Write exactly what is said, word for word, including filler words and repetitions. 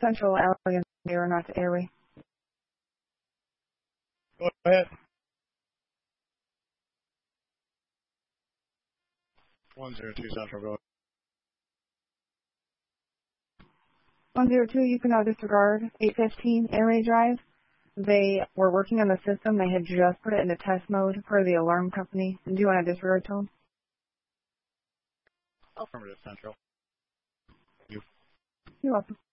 Central Allegan, or not to Airway. Go ahead. one zero two Central, go ahead. one zero two, you can now disregard eight fifteen Airway Drive. They were working on the system. They had just put it into test mode for the alarm company. Do you want to disregard tone? Affirmative, Central. You. You're welcome.